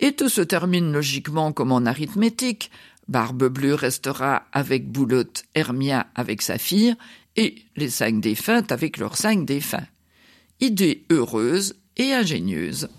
Et tout se termine logiquement comme en arithmétique. Barbe-Bleue restera avec Boulotte, Hermia avec Saphir, et les 5 défuntes avec leurs 5 défunts. Idée heureuse et ingénieuse.